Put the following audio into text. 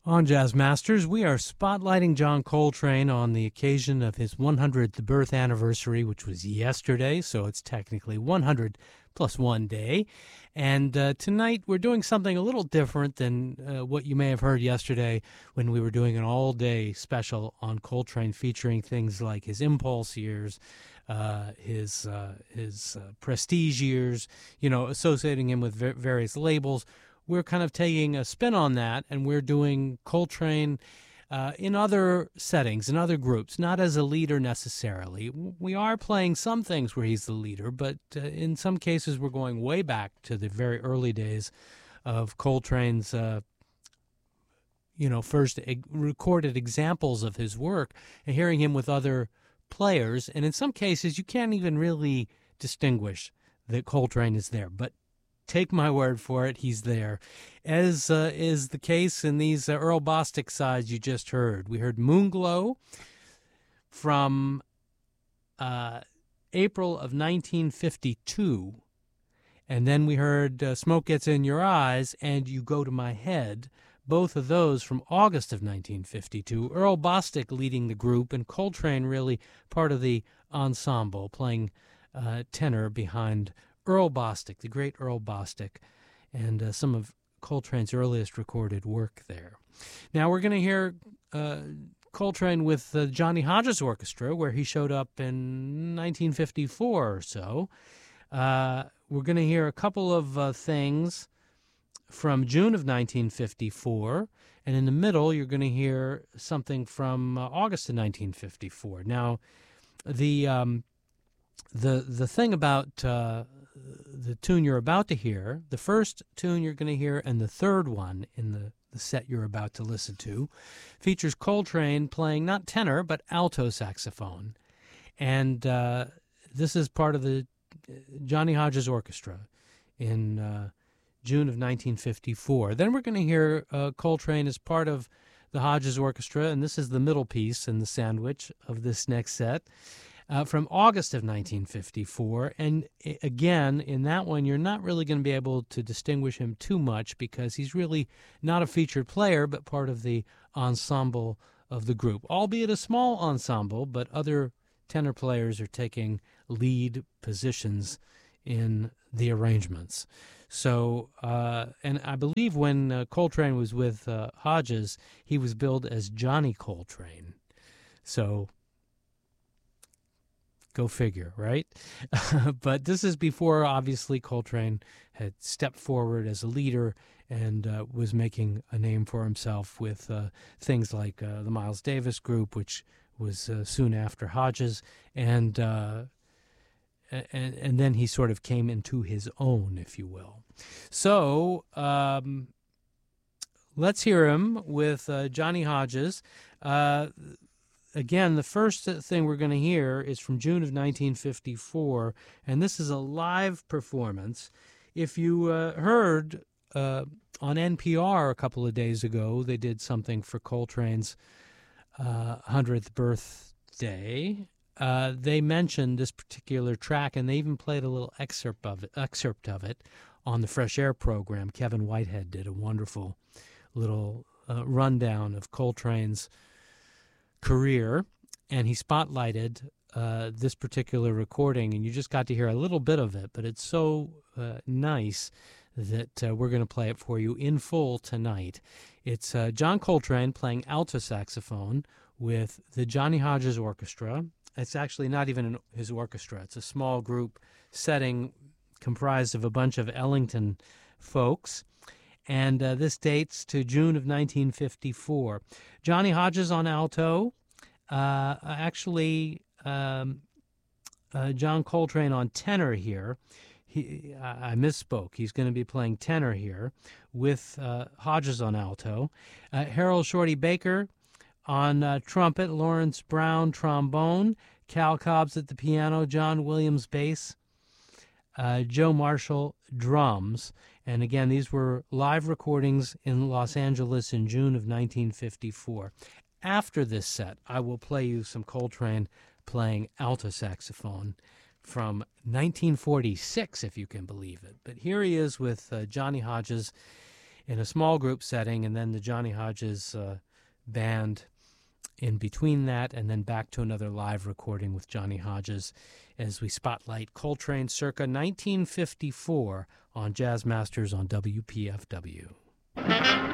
On Jazz Masters, we are spotlighting John Coltrane on the occasion of his 100th birth anniversary, which was yesterday, so it's technically 100 plus 1 day. And tonight we're doing something a little different than what you may have heard yesterday when we were doing an all-day special on Coltrane featuring things like his Impulse years, his Prestige years, associating him with various labels. We're kind of taking a spin on that, and we're doing Coltrane in other settings, in other groups, not as a leader necessarily. We are playing some things where he's the leader, but in some cases we're going way back to the very early days of Coltrane's first recorded examples of his work and hearing him with other players. And in some cases you can't even really distinguish that Coltrane is there, but take my word for it, he's there. As is the case in these Earl Bostic sides you just heard. We heard Moonglow from April of 1952. And then we heard Smoke Gets in Your Eyes and You Go to My Head. Both of those from August of 1952. Earl Bostic leading the group, and Coltrane really part of the ensemble, playing tenor behind Earl Bostic, the great Earl Bostic, and some of Coltrane's earliest recorded work there. Now we're going to hear Coltrane with the Johnny Hodges Orchestra, where he showed up in 1954 or so. We're going to hear a couple of things from June of 1954, and in the middle you're going to hear something from August of 1954. Now, the thing about the tune you're about to hear, the first tune you're going to hear and the third one in the set you're about to listen to, features Coltrane playing not tenor but alto saxophone. And this is part of the Johnny Hodges Orchestra in June of 1954. Then we're going to hear Coltrane as part of the Hodges Orchestra, and this is the middle piece in the sandwich of this next set. From August of 1954, and again, in that one, you're not really going to be able to distinguish him too much because he's really not a featured player, but part of the ensemble of the group, albeit a small ensemble, but other tenor players are taking lead positions in the arrangements. So, and I believe when Coltrane was with Hodges, he was billed as Johnny Coltrane. So, go figure, right? But this is before, obviously, Coltrane had stepped forward as a leader and was making a name for himself with things like the Miles Davis Group, which was soon after Hodges, and then he sort of came into his own, if you will. So let's hear him with Johnny Hodges. Again, the first thing we're going to hear is from June of 1954, and this is a live performance. If you heard on NPR a couple of days ago, they did something for Coltrane's 100th birthday. They mentioned this particular track, and they even played a little excerpt of it on the Fresh Air program. Kevin Whitehead did a wonderful little rundown of Coltrane's career, and he spotlighted this particular recording, and you just got to hear a little bit of it, but it's so nice that we're going to play it for you in full tonight. It's John Coltrane playing alto saxophone with the Johnny Hodges Orchestra. It's actually not even his orchestra. It's a small group setting comprised of a bunch of Ellington folks. And this dates to June of 1954. Johnny Hodges on alto. John Coltrane on tenor here. I misspoke. He's going to be playing tenor here with Hodges on alto. Harold Shorty Baker on trumpet. Lawrence Brown trombone. Cal Cobbs at the piano. John Williams bass. Joe Marshall drums. And again, these were live recordings in Los Angeles in June of 1954. After this set, I will play you some Coltrane playing alto saxophone from 1946, if you can believe it. But here he is with Johnny Hodges in a small group setting, and then the Johnny Hodges band in between that, and then back to another live recording with Johnny Hodges as we spotlight Coltrane circa 1954 on Jazz Masters on WPFW.